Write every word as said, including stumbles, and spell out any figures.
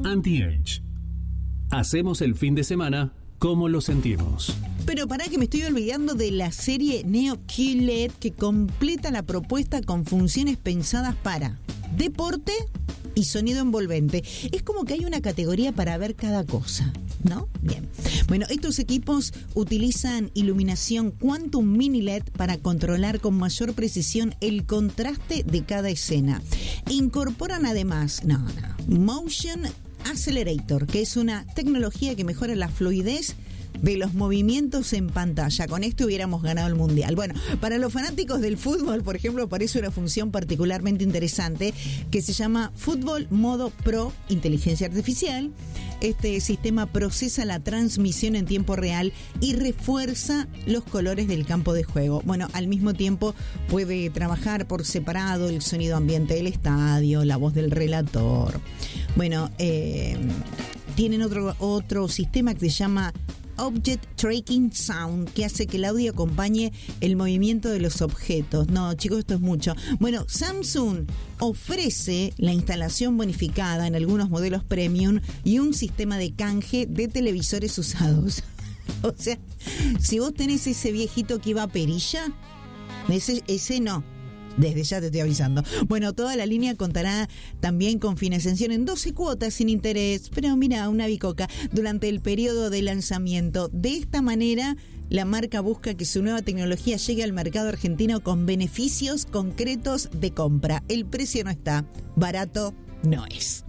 Anti-Age. Hacemos el fin de semana como lo sentimos. Pero pará que me estoy olvidando de la serie Neo Q L E D, que completa la propuesta con funciones pensadas para deporte y sonido envolvente. Es como que hay una categoría para ver cada cosa, ¿no? Bien. Bueno, estos equipos utilizan iluminación Quantum Mini L E D para controlar con mayor precisión el contraste de cada escena. Incorporan además, no, no, Motion Accelerator, que es una tecnología que mejora la fluidez de los movimientos en pantalla. Con esto hubiéramos ganado el mundial. Bueno, para los fanáticos del fútbol, por ejemplo, aparece una función particularmente interesante que se llama Fútbol Modo Pro Inteligencia Artificial. Este sistema procesa la transmisión en tiempo real y refuerza los colores del campo de juego. Bueno, al mismo tiempo puede trabajar por separado el sonido ambiente del estadio, la voz del relator. Bueno, eh, tienen otro, otro sistema que se llama Object Tracking Sound, que hace que el audio acompañe el movimiento de los objetos. No, chicos, esto es mucho. Bueno, Samsung ofrece la instalación bonificada en algunos modelos premium y un sistema de canje de televisores usados. O sea, si vos tenés ese viejito que iba a perilla, ese, ese no. Desde ya te estoy avisando. Bueno, toda la línea contará también con financiación en doce cuotas sin interés. Pero mira, una bicoca durante el periodo de lanzamiento. De esta manera, la marca busca que su nueva tecnología llegue al mercado argentino con beneficios concretos de compra. El precio no está. Barato no es.